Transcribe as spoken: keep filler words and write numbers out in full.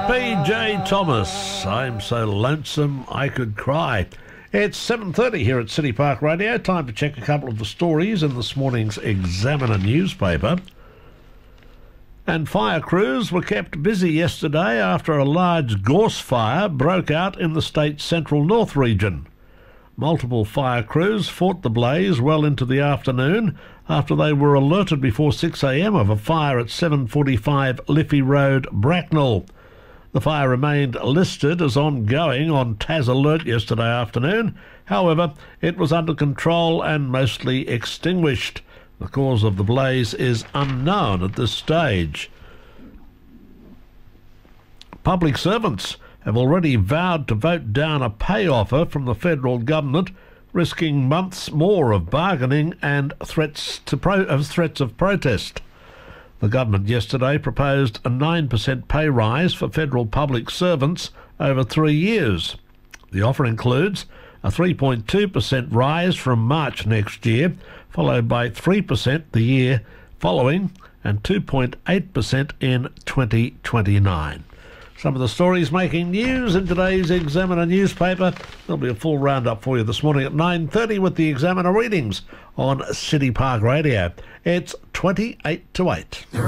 B J Thomas, I'm so lonesome I could cry. It's seven thirty here at City Park Radio. Time to check a couple of the stories in this morning's Examiner newspaper. And fire crews were kept busy yesterday after a large gorse fire broke out in the state's central north region. Multiple fire crews fought the blaze well into the afternoon after they were alerted before six a m of a fire at seven forty-five Liffey Road, Bracknell. The fire remained listed as ongoing on T A S Alert yesterday afternoon. However, it was under control and mostly extinguished. The cause of the blaze is unknown at this stage. Public servants have already vowed to vote down a pay offer from the federal government, risking months more of bargaining and threats to pro- of threats of protest. The government yesterday proposed a nine percent pay rise for federal public servants over three years. The offer includes a three point two percent rise from March next year, followed by three percent the year following and two point eight percent in twenty twenty-nine. Some of the stories making news in today's Examiner newspaper. There'll be a full roundup for you this morning at nine thirty with the Examiner readings on City Park Radio. It's twenty-eight to eight.